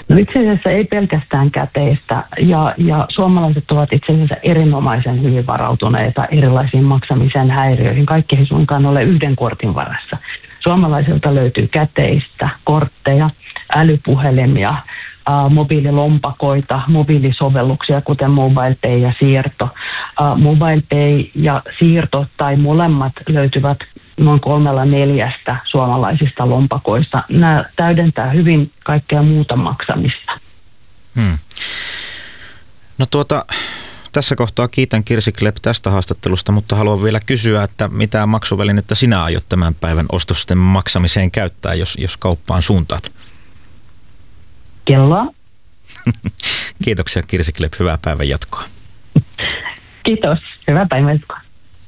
No itse asiassa ei pelkästään käteistä, ja suomalaiset ovat itse asiassa erinomaisen hyvin varautuneita erilaisiin maksamisen häiriöihin. Kaikki ei suinkaan ole yhden kortin varassa. Suomalaisilta löytyy käteistä, kortteja, älypuhelimia, mobiililompakoita, mobiilisovelluksia, kuten MobilePay ja siirto. MobilePay ja siirto tai molemmat löytyvät noin 3/4 suomalaisista lompakoista. Nämä täydentää hyvin kaikkea muuta maksamista. No tässä kohtaa kiitän Kirsi Klepp tästä haastattelusta, mutta haluan vielä kysyä, että mitä maksuvälinettä sinä aiot tämän päivän ostosten maksamiseen käyttää, jos kauppaan suuntaat? Kelloa. Kiitoksia Kirsi Klepp, hyvää päivän jatkoa. Kiitos, hyvää päivän jatkoa.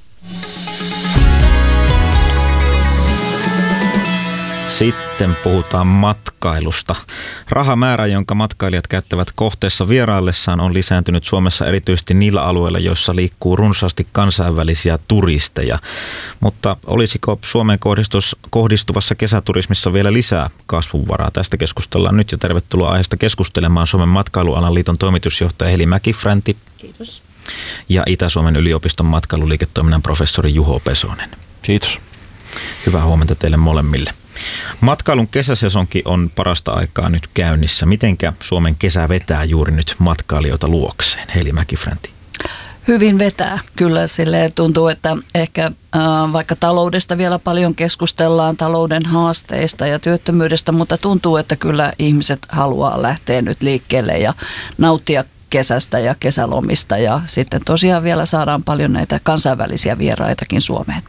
Sitten puhutaan matkailusta. Rahamäärä, jonka matkailijat käyttävät kohteessa vieraillessaan, on lisääntynyt Suomessa erityisesti niillä alueilla, joissa liikkuu runsaasti kansainvälisiä turisteja. Mutta olisiko Suomeen kohdistuvassa kesäturismissa vielä lisää kasvunvaraa? Tästä keskustellaan nyt ja tervetuloa aiheesta keskustelemaan Suomen matkailualan liiton toimitusjohtaja Heli Mäki-Fränti. Kiitos. Ja Itä-Suomen yliopiston matkailuliiketoiminnan professori Juho Pesonen. Kiitos. Hyvää huomenta teille molemmille. Matkailun kesäsesonki on parasta aikaa nyt käynnissä. Mitenkä Suomen kesä vetää juuri nyt matkailijoita luokseen? Heli Mäki-Fränti. Hyvin vetää. Kyllä sille tuntuu, että ehkä vaikka taloudesta vielä paljon keskustellaan, talouden haasteista ja työttömyydestä, mutta tuntuu, että kyllä ihmiset haluaa lähteä nyt liikkeelle ja nauttia kesästä ja kesälomista. Ja sitten tosiaan vielä saadaan paljon näitä kansainvälisiä vieraitakin Suomeen.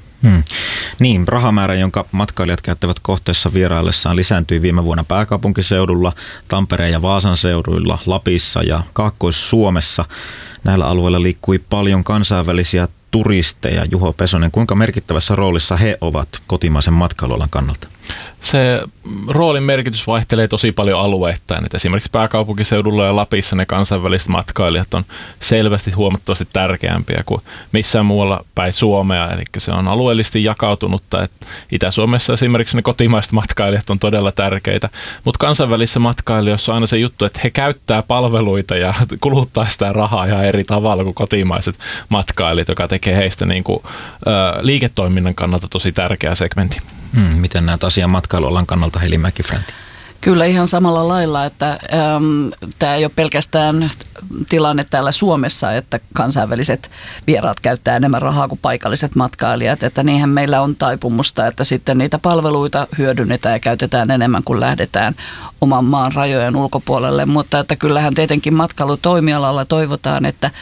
Niin, rahamäärä, jonka matkailijat käyttävät kohteessa vieraillessaan, lisääntyi viime vuonna pääkaupunkiseudulla, Tampereen ja Vaasan seuduilla, Lapissa ja Kaakkois-Suomessa. Näillä alueilla liikkui paljon kansainvälisiä turisteja. Juho Pesonen, kuinka merkittävässä roolissa he ovat kotimaisen matkailualan kannalta? Se roolin merkitys vaihtelee tosi paljon alueittain. Et esimerkiksi pääkaupunkiseudulla ja Lapissa ne kansainväliset matkailijat on selvästi huomattavasti tärkeämpiä kuin missään muualla päin Suomea. Eli se on alueellisesti jakautunutta. Et Itä-Suomessa esimerkiksi ne kotimaiset matkailijat on todella tärkeitä. Mutta kansainvälisissä matkailijoissa on aina se juttu, että he käyttää palveluita ja kuluttaa sitä rahaa ihan eri tavalla kuin kotimaiset matkailijat, joka tekee heistä liiketoiminnan kannalta tosi tärkeä segmentti. Miten näet asian matkailualan kannalta, Heli Mäki-Fränti? Kyllä ihan samalla lailla, että tämä ei ole pelkästään tilanne täällä Suomessa, että kansainväliset vieraat käyttää enemmän rahaa kuin paikalliset matkailijat. Että niinhän meillä on taipumusta, että sitten niitä palveluita hyödynnetään ja käytetään enemmän kuin lähdetään oman maan rajojen ulkopuolelle. Mutta että kyllähän tietenkin matkailutoimialalla toivotaan, että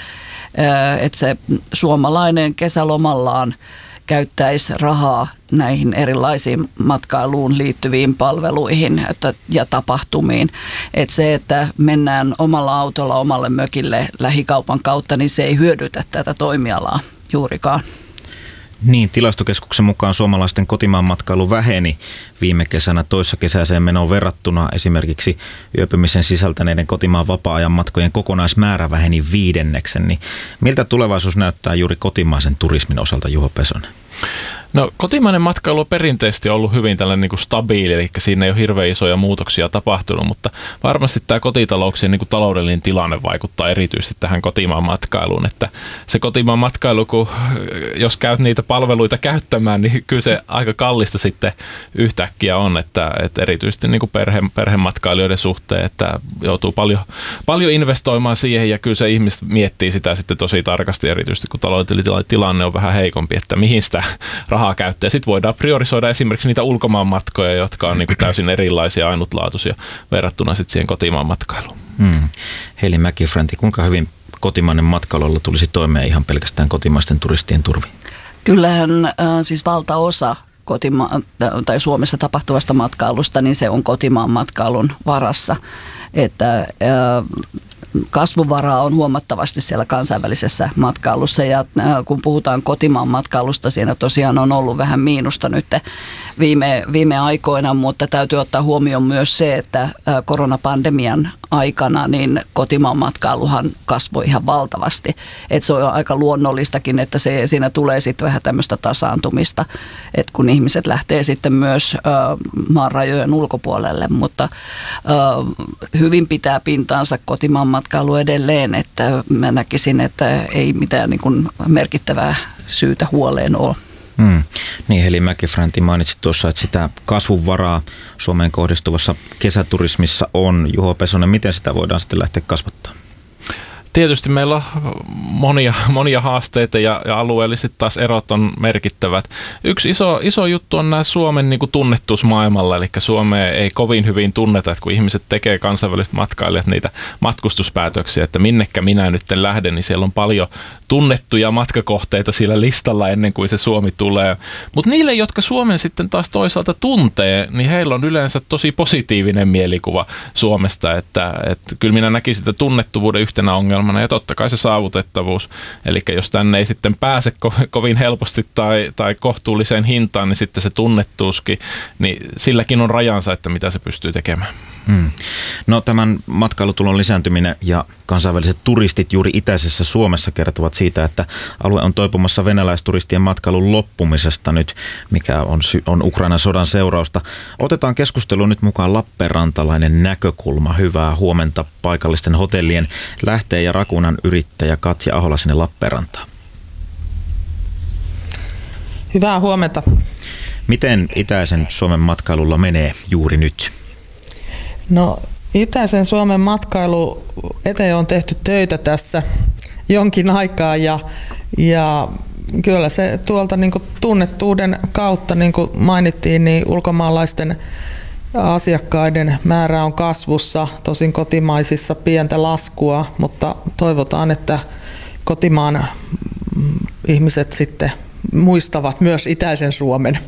se suomalainen kesälomallaan käyttäisi rahaa näihin erilaisiin matkailuun liittyviin palveluihin ja tapahtumiin. Että se, että mennään omalla autolla omalle mökille lähikaupan kautta, niin se ei hyödytä tätä toimialaa juurikaan. Niin, Tilastokeskuksen mukaan suomalaisten kotimaan matkailu väheni viime kesänä toissa kesäiseen menoon verrattuna. Esimerkiksi yöpymisen sisältäneiden kotimaan vapaa-ajan matkojen kokonaismäärä väheni 5%. Niin miltä tulevaisuus näyttää juuri kotimaisen turismin osalta, Juho Pesonen? No, kotimainen matkailu on perinteisesti ollut hyvin tällainen niin kuin stabiili, eli siinä ei ole hirveän isoja muutoksia tapahtunut, mutta varmasti tämä kotitalouksien niin kuin taloudellinen tilanne vaikuttaa erityisesti tähän kotimaan matkailuun, että se kotimaan matkailu, jos käyt niitä palveluita käyttämään, niin kyllä se aika kallista sitten yhtäkkiä on, että erityisesti niin kuin perhematkailijoiden suhteen, että joutuu paljon investoimaan siihen ja kyllä se ihmiset miettii sitä sitten tosi tarkasti, erityisesti kun taloudellinen tilanne on vähän heikompi, että mihin sitä rahaa käyttää. Sitten voidaan priorisoida esimerkiksi niitä ulkomaan matkoja, jotka on niin kuin täysin erilaisia, ainutlaatuisia verrattuna sitten siihen kotimaan matkailuun. Heli Mäki-Fränti, kuinka hyvin kotimainen matkailulla tulisi toimeen ihan pelkästään kotimaisten turistien turviin? Kyllähän siis valtaosa tai Suomessa tapahtuvasta matkailusta, niin se on kotimaan matkailun varassa. Että kasvuvaraa on huomattavasti siellä kansainvälisessä matkailussa ja kun puhutaan kotimaan matkailusta, siinä tosiaan on ollut vähän miinusta nyt viime aikoina, mutta täytyy ottaa huomioon myös se, että koronapandemian aikana niin kotimaan matkailuhan kasvoi ihan valtavasti. Et se on aika luonnollistakin, että siinä tulee sitten vähän tämmöistä tasaantumista, että kun ihmiset lähtee sitten myös maan rajojen ulkopuolelle, mutta hyvin pitää pintaansa kotimaan matkailu edelleen, että mä näkisin, että ei mitään niin kuin merkittävää syytä huoleen ole. Niin, Heli Mäki-Fränti mainitsi tuossa, että sitä kasvunvaraa Suomeen kohdistuvassa kesäturismissa on. Juho Pesonen, miten sitä voidaan sitten lähteä kasvattaa? Tietysti meillä on monia haasteita ja alueellisesti taas erot on merkittävät. Yksi iso juttu on nämä Suomen niin kuin tunnettuus maailmalla, eli Suomea ei kovin hyvin tunneta, että kun ihmiset tekee kansainväliset matkailijat niitä matkustuspäätöksiä, että minnekä minä nyt lähden, niin siellä on paljon tunnettuja matkakohteita sillä listalla ennen kuin se Suomi tulee. Mutta niille, jotka Suomen sitten taas toisaalta tuntee, niin heillä on yleensä tosi positiivinen mielikuva Suomesta, että kyllä minä näkisin sitä tunnettuvuuden yhtenä ongelmana ja totta kai se saavutettavuus. Eli jos tänne ei sitten pääse kovin helposti tai kohtuulliseen hintaan, niin sitten se tunnettuuskin, niin silläkin on rajansa, että mitä se pystyy tekemään. No tämän matkailutulon lisääntyminen ja kansainväliset turistit juuri itäisessä Suomessa kertovat siitä, että alue on toipumassa venäläisturistien matkailun loppumisesta nyt, mikä on Ukrainan sodan seurausta. Otetaan keskusteluun nyt mukaan lappeenrantalainen näkökulma. Hyvää huomenta paikallisten hotellien Lähteen ja Rakunan yrittäjä Katja Ahola sinne Lappeenrantaan. Hyvää huomenta. Miten itäisen Suomen matkailulla menee juuri nyt? No, itäisen Suomen matkailu eteen on tehty töitä tässä jonkin aikaa ja kyllä se tuolta niin kuin tunnettuuden kautta, niin kuin mainittiin, niin ulkomaalaisten asiakkaiden määrä on kasvussa, tosin kotimaisissa pientä laskua, mutta toivotaan, että kotimaan ihmiset sitten muistavat myös itäisen Suomen.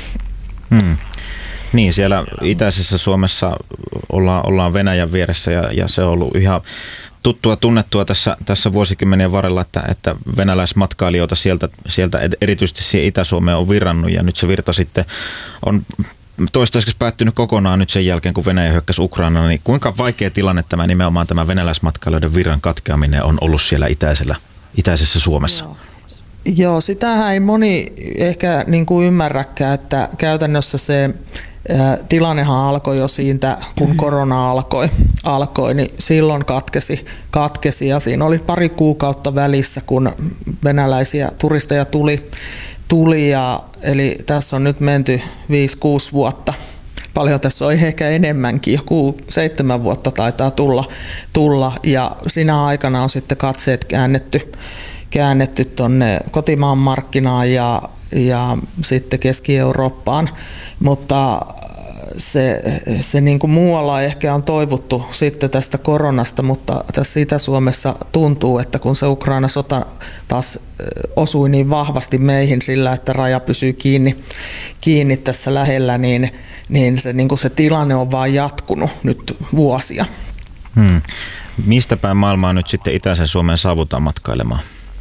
Niin, siellä itäisessä Suomessa ollaan Venäjän vieressä ja se on ollut ihan tunnettua tässä vuosikymmenien varrella, että venäläismatkailijoita sieltä erityisesti siihen Itä-Suomeen on virrannut ja nyt se virta sitten on toistaiseksi päättynyt kokonaan nyt sen jälkeen, kun Venäjä hyökkäsi Ukrainaan, niin kuinka vaikea tilanne nimenomaan tämä venäläismatkailijoiden virran katkeaminen on ollut siellä itäisessä Suomessa? Joo, sitähän ei moni ehkä niin kuin ymmärräkään, että käytännössä se tilannehan alkoi jo siitä, kun korona alkoi, niin silloin katkesi ja siinä oli pari kuukautta välissä, kun venäläisiä turisteja tuli eli tässä on nyt menty 5-6 vuotta. Paljon tässä on ehkä enemmänkin, joku 7 vuotta taitaa tulla ja siinä aikana on sitten katseet käännetty tuonne kotimaan markkinaan ja sitten Keski-Eurooppaan, mutta se niin kuin muualla ehkä on toivottu sitten tästä koronasta, mutta tässä Itä-Suomessa tuntuu, että kun se Ukrainan sota taas osui niin vahvasti meihin sillä, että raja pysyy kiinni tässä lähellä, niin se, niin kuin se tilanne on vaan jatkunut nyt vuosia. Mistä päin maailmaa nyt sitten itäisen Suomeen saavutaan matkailemaan?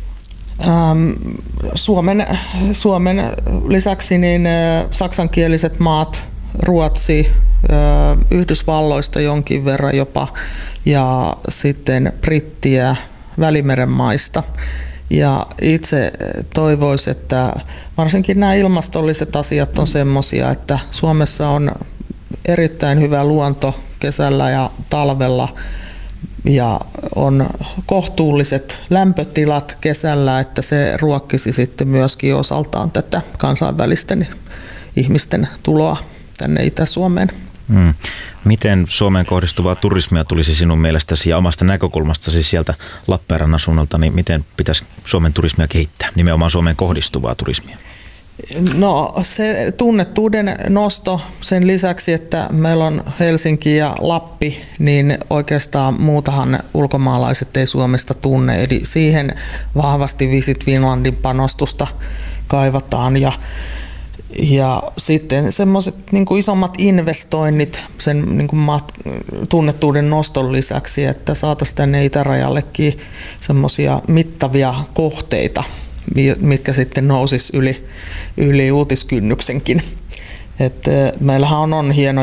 Suomen lisäksi niin saksankieliset maat, Ruotsi, Yhdysvalloista jonkin verran jopa ja sitten Brittiä Välimeren maista. Ja itse toivoisin, että varsinkin nämä ilmastolliset asiat on semmoisia, että Suomessa on erittäin hyvä luonto kesällä ja talvella ja on kohtuulliset lämpötilat kesällä, että se ruokkisi sitten myöskin osaltaan tätä kansainvälisten ihmisten tuloa tänne Itä-Suomeen. Miten Suomeen kohdistuvaa turismia tulisi sinun mielestäsi ja omasta näkökulmastasi sieltä Lappeenrannan suunnalta, niin miten pitäisi Suomen turismia kehittää, nimenomaan Suomeen kohdistuvaa turismia? No se tunnettuuden nosto sen lisäksi, että meillä on Helsinki ja Lappi, niin oikeastaan muutahan ulkomaalaiset ei Suomesta tunne. Eli siihen vahvasti Visit Finlandin panostusta kaivataan ja sitten semmoiset niin kuin isommat investoinnit sen niin kuin tunnettuuden noston lisäksi, että saataisiin tänne itärajallekin semmoisia mittavia kohteita, mitkä sitten nousisi yli uutiskynnyksenkin. Että meillähän on hienoja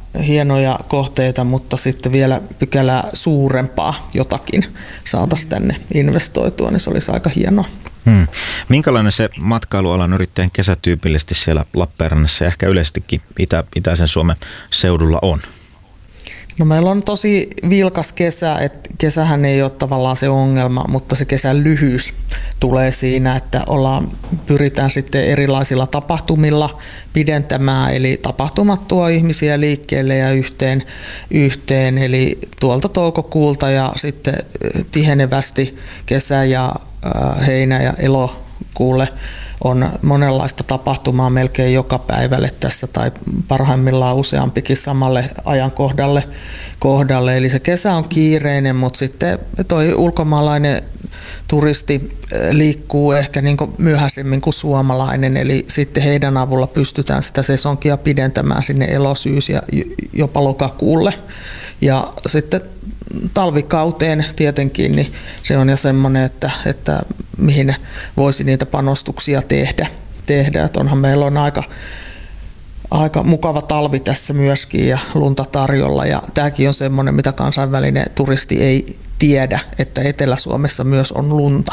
hienoja kohteita, mutta sitten vielä pykälää suurempaa jotakin saataisiin tänne investoitua, niin se olisi aika hienoa. Minkälainen se matkailualan yrittäjän kesä tyypillisesti siellä Lappeenrannassa ja ehkä yleisestikin itäisen Suomen seudulla on? No meillä on tosi vilkas kesä, että kesähän ei ole tavallaan se ongelma, mutta se kesän lyhyys tulee siinä, että pyritään sitten erilaisilla tapahtumilla pidentämään, eli tapahtumat tuo ihmisiä liikkeelle ja yhteen eli tuolta toukokuulta ja sitten tihenevästi kesä ja heinä ja elokuulle on monenlaista tapahtumaa melkein joka päivälle tässä tai parhaimmillaan useampikin samalle ajankohdalle. Eli se kesä on kiireinen, mutta sitten toi ulkomaalainen turisti liikkuu ehkä niin kuin myöhäisemmin kuin suomalainen, eli sitten heidän avulla pystytään sitä sesonkia pidentämään sinne elosyys- ja jopa lokakuulle. Ja sitten talvikauteen tietenkin, niin se on jo semmoinen, että mihin voisi niitä panostuksia tehdä. Että onhan meillä on aika mukava talvi tässä myöskin ja lunta tarjolla. Ja tämäkin on semmoinen, mitä kansainvälinen turisti ei tiedä, että Etelä-Suomessa myös on lunta.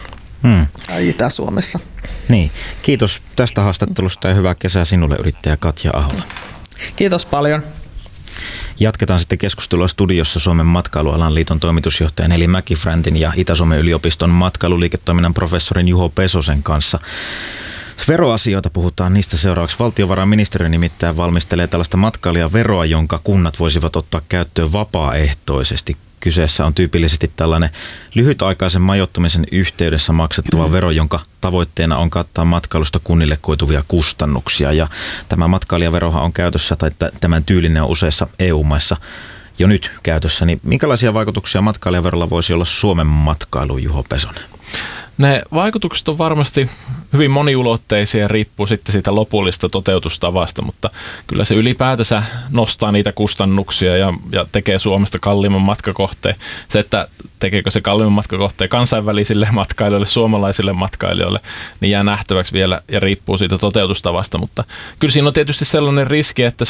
Tai Itä-Suomessa. Niin. Kiitos tästä haastattelusta ja hyvää kesää sinulle, yrittäjä Katja Ahola. Kiitos paljon. Jatketaan sitten keskustelua studiossa Suomen matkailualan liiton toimitusjohtajan Heli Mäki-Fräntin ja Itä-Suomen yliopiston matkailuliiketoiminnan professorin Juho Pesosen kanssa. Veroasioita puhutaan niistä seuraavaksi. Valtiovarainministeriö nimittäin valmistelee tällaista matkailijaveroa, jonka kunnat voisivat ottaa käyttöön vapaaehtoisesti. Kyseessä on tyypillisesti tällainen lyhytaikaisen majoittumisen yhteydessä maksettava vero, jonka tavoitteena on kattaa matkailusta kunnille koituvia kustannuksia. Ja tämä matkailijaverohan on käytössä, tai tämän tyylinen on useissa EU-maissa jo nyt käytössä. Niin minkälaisia vaikutuksia matkailijaverolla voisi olla Suomen matkailuun, Juho Pesonen? Ne vaikutukset on varmasti hyvin moniulotteisia ja riippuu sitten siitä lopullista toteutustavasta, mutta kyllä se ylipäätänsä nostaa niitä kustannuksia ja tekee Suomesta kalliimman matkakohteen. Se, että tekeekö se kalliimman matkakohteen kansainvälisille matkailijoille, suomalaisille matkailijoille, niin jää nähtäväksi vielä ja riippuu siitä toteutustavasta, mutta kyllä siinä on tietysti sellainen riski, että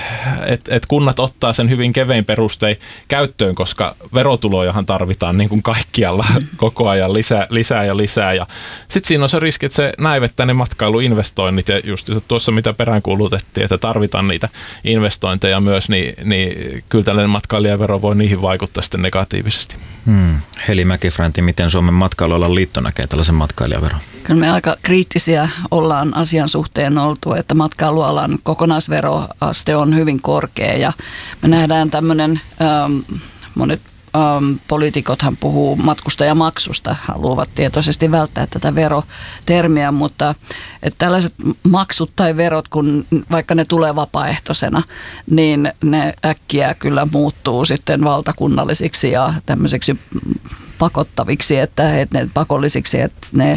kunnat ottaa sen hyvin kevein perustein käyttöön, koska verotulojahan tarvitaan niin kuin kaikkialla koko ajan lisää ja sitten siinä on se riski, että se näivettää ne matkailuinvestoinnit ja just tuossa mitä peräänkuulutettiin, että tarvitaan niitä investointeja myös, niin kyllä tällainen matkailijavero voi niihin vaikuttaa sitten negatiivisesti. Heli Mäki-Fränti, miten Suomen matkailualan liitto näkee tällaisen matkailijaveron? Kyllä me aika kriittisiä ollaan asian suhteen oltu, että matkailualan kokonaisveroaste on hyvin korkea ja me nähdään tämmöinen, monet poliitikothan puhuu matkustajamaksusta, haluavat tietoisesti välttää tätä verotermiä, mutta että tällaiset maksut tai verot, kun vaikka ne tulee vapaaehtoisena, niin ne äkkiä kyllä muuttuu sitten valtakunnallisiksi ja tämmöiseksi pakottaviksi, että ne pakollisiksi, että ne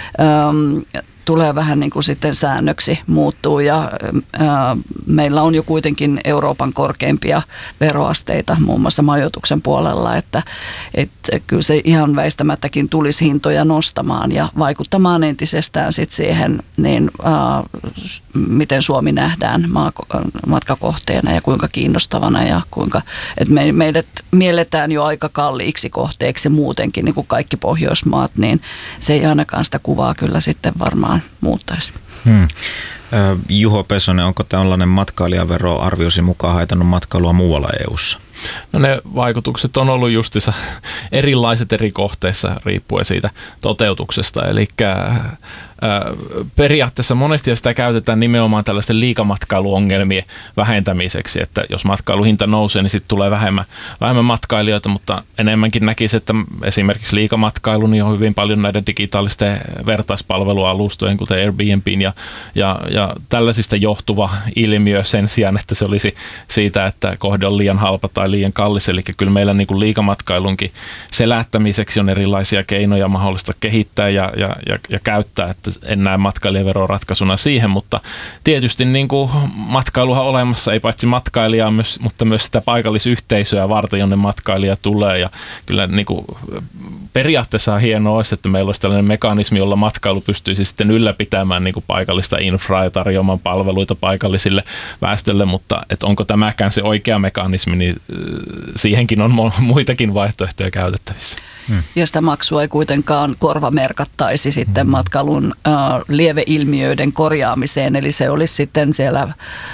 tulee vähän niin kuin sitten säännöksi muuttuu ja meillä on jo kuitenkin Euroopan korkeimpia veroasteita muun muassa majoituksen puolella, että kyllä se ihan väistämättäkin tulisi hintoja nostamaan ja vaikuttamaan entisestään sitten siihen, niin miten Suomi nähdään matkakohteena ja kuinka kiinnostavana ja kuinka, että meidät mielletään jo aika kalliiksi kohteeksi muutenkin niin kuin kaikki Pohjoismaat, niin se ei ainakaan sitä kuvaa kyllä sitten varmaan muuttaisi. Juho Pesonen, onko tällainen matkailijavero arviosi mukaan haitannut matkailua muualla EU:ssa? No ne vaikutukset on ollut justissa erilaiset eri kohteissa riippuen siitä toteutuksesta. Eli periaatteessa monesti sitä käytetään nimenomaan tällaisten liikamatkailuongelmien vähentämiseksi, että jos matkailuhinta nousee, niin sitten tulee vähemmän matkailijoita, mutta enemmänkin näkisi, että esimerkiksi liikamatkailu niin on hyvin paljon näiden digitaalisten vertaispalvelualustojen, kuten Airbnbin ja tällaisista johtuva ilmiö sen sijaan, että se olisi siitä, että kohde on liian halpa tai liian kallis. Eli kyllä meillä niin kuin liikamatkailunkin selättämiseksi on erilaisia keinoja mahdollista kehittää ja käyttää, että en näe matkailijaveron ratkaisuna siihen, mutta tietysti niin kuin matkailuhan olemassa, ei paitsi matkailijaa, mutta myös sitä paikallisyhteisöä varten, jonne matkailija tulee ja kyllä niin kuin periaatteessa hienoa olisi, että meillä olisi tällainen mekanismi, jolla matkailu pystyisi sitten ylläpitämään niin kuin paikallista infraa ja tarjoamaan palveluita paikallisille väestölle, mutta että onko tämäkään se oikea mekanismi, niin siihenkin on muitakin vaihtoehtoja käytettävissä. Ja sitä maksua ei kuitenkaan korvamerkattaisi sitten matkailun lieveilmiöiden korjaamiseen, eli se olisi sitten siellä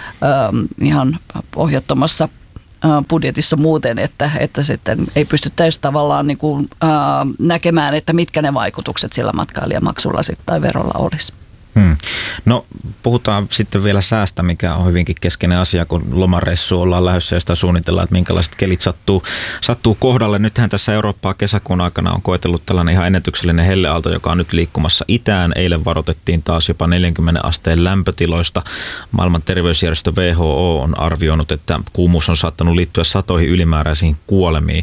ihan pohjattomassa budjetissa muuten, että sitten ei pystyttäisi tavallaan niin kuin, näkemään, että mitkä ne vaikutukset sillä matkailijamaksulla tai verolla olisi. No puhutaan sitten vielä säästä, mikä on hyvinkin keskeinen asia, kun lomareissu ollaan lähdössä ja sitä suunnitellaan, että minkälaiset kelit sattuu kohdalle. Nythän tässä Eurooppaa kesäkuun aikana on koetellut tällainen ihan ennätyksellinen helleaalto, joka on nyt liikkumassa itään. Eilen varoitettiin taas jopa 40 asteen lämpötiloista. Maailman terveysjärjestö WHO on arvioinut, että kuumuus on saattanut liittyä satoihin ylimääräisiin kuolemiin.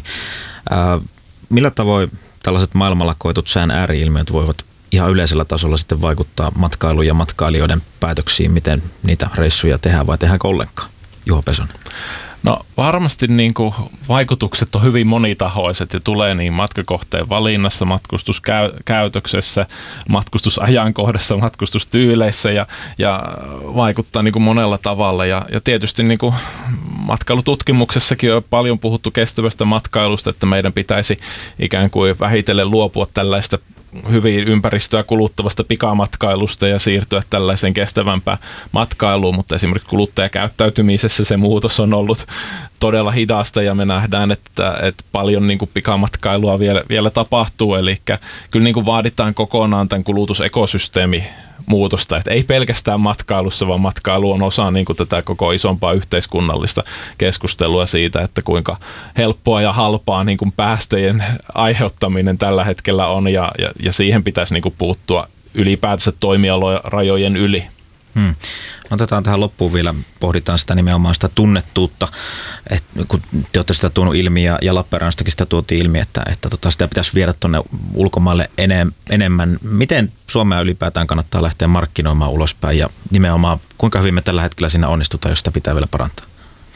Millä tavoin tällaiset maailmalla koetut sään ääri-ilmiöt voivat ihan yleisellä tasolla sitten vaikuttaa matkailuun ja matkailijoiden päätöksiin, miten niitä reissuja tehdään vai tehdäänkö ollenkaan? Juho Pesonen. No varmasti niin kuin vaikutukset on hyvin monitahoiset ja tulee niin matkakohteen valinnassa, matkustuskäytöksessä, matkustusajankohdassa, matkustustyyleissä ja vaikuttaa niin kuin monella tavalla. Ja tietysti niin kuin matkailututkimuksessakin on paljon puhuttu kestävästä matkailusta, että meidän pitäisi ikään kuin vähitellen luopua tällaista hyvin ympäristöä kuluttavasta pikamatkailusta ja siirtyä tällaiseen kestävämpään matkailuun, mutta esimerkiksi kuluttajakäyttäytymisessä se muutos on ollut todella hidasta ja me nähdään, että paljon niin kuin pikamatkailua vielä tapahtuu, eli kyllä niin kuin vaaditaan kokonaan tämän kulutusekosysteemi muutosta, että ei pelkästään matkailussa, vaan matkailu on osa niin kuin tätä koko isompaa yhteiskunnallista keskustelua siitä, että kuinka helppoa ja halpaa niin kuin päästöjen aiheuttaminen tällä hetkellä on ja siihen pitäisi niin kuin puuttua ylipäätänsä toimialarajojen yli. Otetaan tähän loppuun vielä, pohditaan sitä nimenomaan sitä tunnettuutta, että kun te olette sitä tuonut ilmi ja Lappeenrannastakin sitä tuotiin ilmi, että sitä pitäisi viedä tuonne ulkomaille enemmän. Miten Suomea ylipäätään kannattaa lähteä markkinoimaan ulospäin ja nimenomaan kuinka hyvin me tällä hetkellä siinä onnistutaan, jos sitä pitää vielä parantaa?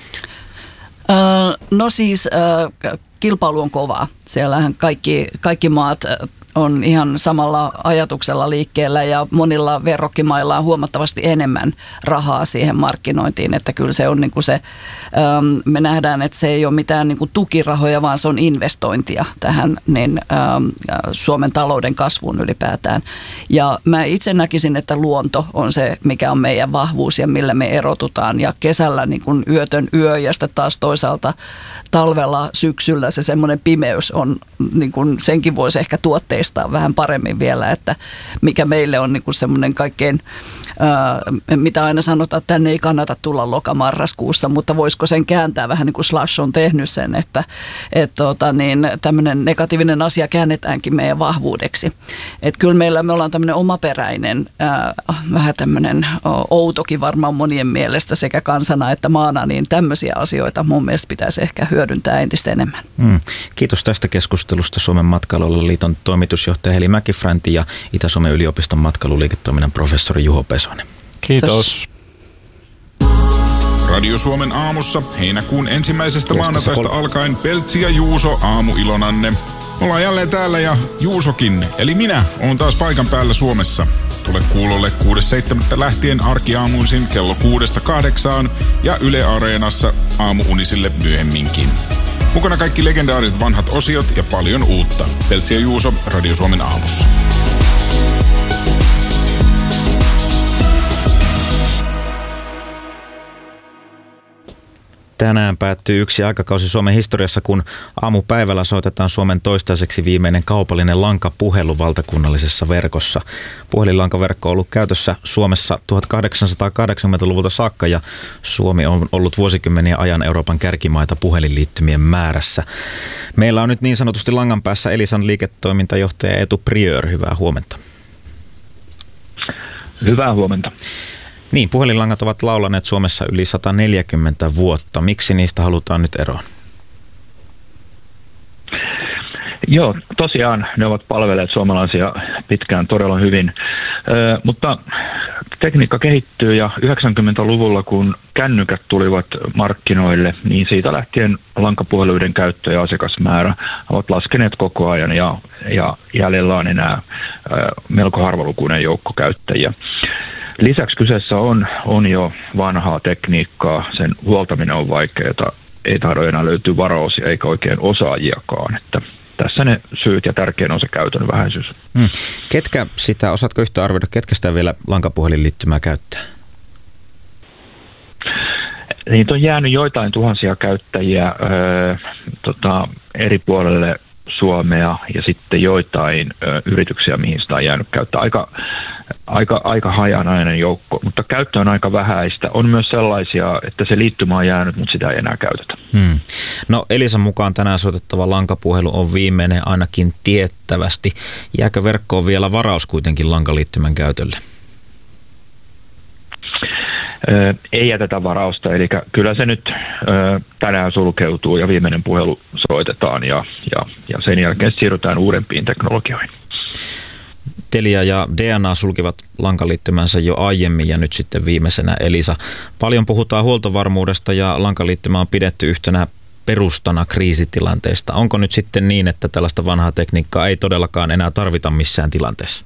No siis kilpailu on kovaa. Siellähän kaikki maat on ihan samalla ajatuksella liikkeellä ja monilla verrokkimailla on huomattavasti enemmän rahaa siihen markkinointiin, että kyllä se on niin kuin se, me nähdään, että se ei ole mitään niin kuin tukirahoja, vaan se on investointia tähän niin, Suomen talouden kasvuun ylipäätään. Ja mä itse näkisin, että luonto on se, mikä on meidän vahvuus ja millä me erotutaan ja kesällä niin kuin yötön yö ja sitten taas toisaalta talvella, syksyllä se semmoinen pimeys on, niin kuin senkin voisi ehkä tuotteistaa vähän paremmin vielä, että mikä meille on niin kuin semmoinen kaikkein, mitä aina sanotaan, että tänne ei kannata tulla lokamarraskuussa, mutta voisiko sen kääntää vähän niin kuin Slash on tehnyt sen, että tämmöinen negatiivinen asia käännetäänkin meidän vahvuudeksi. Että kyllä me ollaan tämmöinen omaperäinen, vähän tämmöinen outokin varmaan monien mielestä sekä kansana että maana, niin tämmöisiä asioita mun mielestä pitäisi ehkä hyödyntää entistä enemmän. Kiitos tästä keskustelusta Suomen matkailualan liiton toimitusjohtaja Heli Mäkifränti ja Itä-Suomen yliopiston matkailuliiketoiminnan professori Juho Pesonen. Kiitos. Radio Suomen aamussa heinäkuun 1. maanantaista alkaen Peltsi ja Juuso aamuilonanne. Ollaan jälleen täällä ja Juusokin, eli minä, olen taas paikan päällä Suomessa. Tule kuulolle 6.7. lähtien arkiaamuisin kello 6-8 ja Yle Areenassa aamuunisille myöhemminkin. Mukana kaikki legendaariset vanhat osiot ja paljon uutta. Peltsi ja Juuso Radio Suomen aamussa. Tänään päättyy yksi aikakausi Suomen historiassa, kun aamupäivällä soitetaan Suomen toistaiseksi viimeinen kaupallinen lankapuhelu valtakunnallisessa verkossa. Puhelinlankaverkko on ollut käytössä Suomessa 1880-luvulta saakka ja Suomi on ollut vuosikymmenien ajan Euroopan kärkimaita puhelinliittymien määrässä. Meillä on nyt niin sanotusti langan päässä Elisan liiketoimintajohtaja Eetu Priör. Hyvää huomenta. Hyvää huomenta. Niin, puhelinlangat ovat laulaneet Suomessa yli 140 vuotta. Miksi niistä halutaan nyt eroon? Joo, tosiaan ne ovat palvelleet suomalaisia pitkään todella hyvin, mutta tekniikka kehittyy ja 90-luvulla kun kännykät tulivat markkinoille, niin siitä lähtien lankapuheluiden käyttö ja asiakasmäärä ovat laskeneet koko ajan ja jäljellä on enää melko harvalukuinen joukko käyttäjiä. Lisäksi kyseessä on jo vanhaa tekniikkaa, sen huoltaminen on vaikeaa, ei tahdo enää löytyä varaosia eikä oikein osaajiakaan, että tässä ne syyt ja tärkein on se käytön vähäisyys. Ketkä sitä, osaatko yhtä arvioida, ketkä sitä vielä lankapuhelinliittymää käyttää? Niitä on jäänyt joitain tuhansia käyttäjiä eri puolelle Suomea ja sitten joitain yrityksiä, mihin sitä on jäänyt käyttää. Aika hajanainen joukko, mutta käyttö on aika vähäistä. On myös sellaisia, että se liittymä on jäänyt, mutta sitä ei enää käytetä. No Elisan mukaan tänään soitettava lankapuhelu on viimeinen ainakin tiettävästi. Jääkö verkkoon vielä varaus kuitenkin lankaliittymän käytölle? Ei jätetä varausta, eli kyllä se nyt tänään sulkeutuu ja viimeinen puhelu soitetaan ja sen jälkeen siirrytään uudempiin teknologioihin. Telia ja DNA sulkivat lankaliittymänsä jo aiemmin ja nyt sitten viimeisenä Elisa. Paljon puhutaan huoltovarmuudesta ja lankaliittymä on pidetty yhtenä perustana kriisitilanteesta. Onko nyt sitten niin, että tällaista vanhaa tekniikkaa ei todellakaan enää tarvita missään tilanteessa?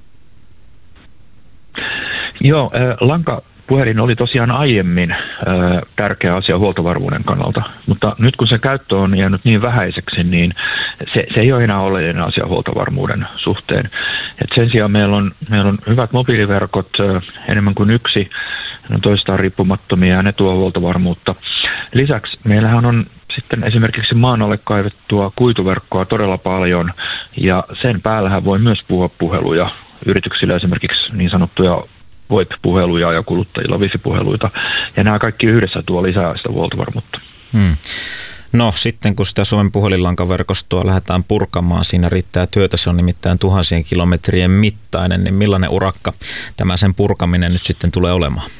Joo, lankapuhelin oli tosiaan aiemmin tärkeä asia huoltovarmuuden kannalta, mutta nyt kun se käyttö on jäänyt niin vähäiseksi, niin se ei ole enää oleellinen asia huoltovarmuuden suhteen. Et sen sijaan meillä on hyvät mobiiliverkot, enemmän kuin yksi, ne on toistaan riippumattomia ja ne tuo huoltovarmuutta. Lisäksi meillähän on sitten esimerkiksi maan alle kaivettua kuituverkkoa todella paljon ja sen päällähän voi myös puhua puheluja yrityksillä, esimerkiksi niin sanottuja VoIP-puheluja ja kuluttajilla Wi-Fi-puheluita. Ja nämä kaikki yhdessä tuo lisää sitä huoltovarmuutta. No sitten kun sitä Suomen puhelinlankaverkostoa lähdetään purkamaan, siinä riittää työtä, se on nimittäin tuhansien kilometrien mittainen, niin millainen urakka tämä sen purkaminen nyt sitten tulee olemaan?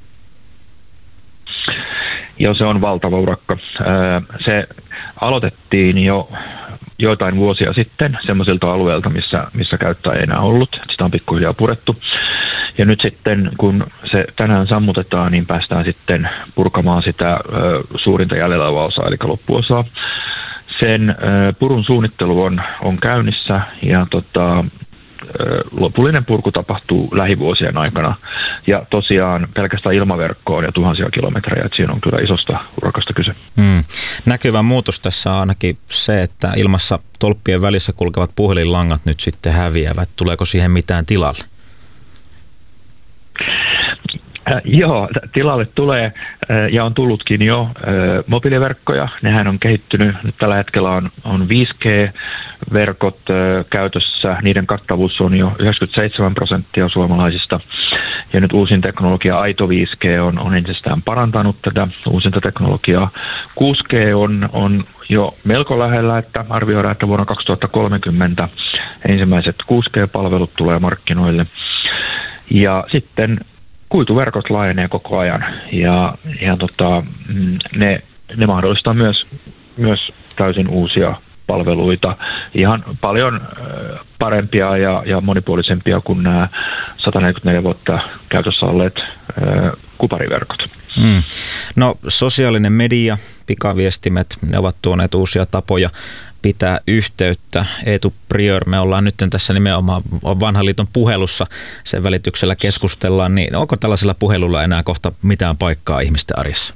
Joo, se on valtava urakka. Se aloitettiin jo joitain vuosia sitten semmoisilta alueilta, missä käyttöä ei enää ollut. Sitä on pikkuhiljaa purettu. Ja nyt sitten, kun se tänään sammutetaan, niin päästään sitten purkamaan sitä suurinta jäljellä olevaa osaa, eli loppuosaa. Sen purun suunnittelu on käynnissä ja lopullinen purku tapahtuu lähivuosien aikana. Ja tosiaan pelkästään ilmaverkkoon ja tuhansia kilometrejä, että siinä on kyllä isosta urakasta kyse. Näkyvä muutos tässä on ainakin se, että ilmassa tolppien välissä kulkevat puhelinlangat nyt sitten häviävät. Tuleeko siihen mitään tilalle? Joo, tilalle tulee ja on tullutkin jo mobiiliverkkoja. Nehän on kehittynyt. Nyt tällä hetkellä on 5G-verkot käytössä. Niiden kattavuus on jo 97% suomalaisista. Ja nyt uusin teknologia Aito 5G on entisestään parantanut tätä uusinta teknologiaa. 6G on jo melko lähellä, että arvioidaan, että vuonna 2030 ensimmäiset 6G-palvelut tulee markkinoille. Ja sitten kuituverkot laajenee koko ajan ja ne mahdollistaa myös täysin uusia palveluita, ihan paljon parempia ja monipuolisempia kuin nämä 144 vuotta käytössä olleet kupariverkot. No sosiaalinen media, pikaviestimet, ne ovat tuoneet uusia tapoja pitää yhteyttä. Eetu Prior, me ollaan nyt tässä nimenomaan Vanhan liiton puhelussa, sen välityksellä keskustellaan, niin onko tällaisilla puheluilla enää kohta mitään paikkaa ihmisten arjessa?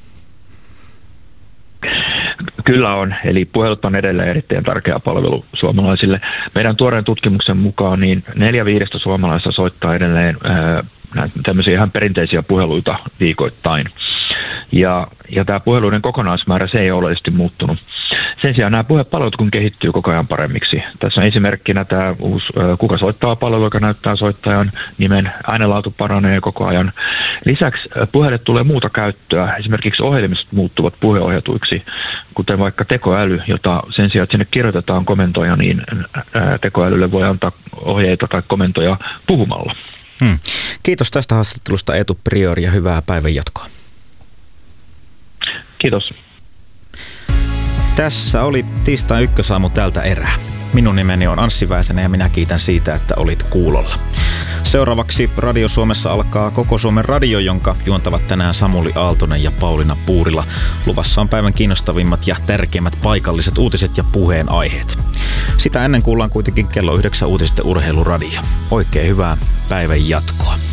Kyllä on, eli puhelut on edelleen erittäin tärkeä palvelu suomalaisille. Meidän tuoreen tutkimuksen mukaan niin 4/5 suomalaisista soittaa edelleen tämmöisiä ihan perinteisiä puheluita viikoittain. Ja tämä puheluiden kokonaismäärä, se ei ole oleellisesti muuttunut. Sen sijaan nämä puhepalvelut kun kehittyy koko ajan paremmiksi. Tässä on esimerkkinä tämä uusi Kuka soittaa -palvelu, joka näyttää soittajan nimen. Äänenlaatu paranee koko ajan. Lisäksi puheelle tulee muuta käyttöä. Esimerkiksi ohjelmistot muuttuvat puheohjatuiksi, kuten vaikka tekoäly, jota sen sijaan, että sinne kirjoitetaan komentoja, niin tekoälylle voi antaa ohjeita tai komentoja puhumalla. Kiitos tästä haastattelusta Eetu Prior ja hyvää päivän jatkoa. Kiitos. Tässä oli tiistai ykkösaamu tältä erää. Minun nimeni on Anssi Väisänen ja minä kiitän siitä, että olit kuulolla. Seuraavaksi Radio Suomessa alkaa Koko Suomen radio, jonka juontavat tänään Samuli Aaltonen ja Pauliina Puurila. Luvassa on päivän kiinnostavimmat ja tärkeimmät paikalliset uutiset ja puheenaiheet. Sitä ennen kuullaan kuitenkin kello 9 uutiset urheiluradio. Oikein hyvää päivän jatkoa.